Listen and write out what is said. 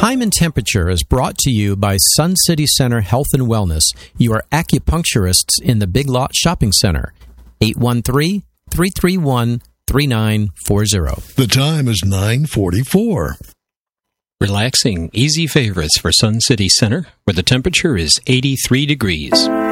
Time and Temperature is brought to you by Sun City Center Health and Wellness, your acupuncturists in the Big Lot Shopping Center. 813-331-3940. The time is 9:44. Relaxing, easy favorites for Sun City Center, where the temperature is 83 degrees.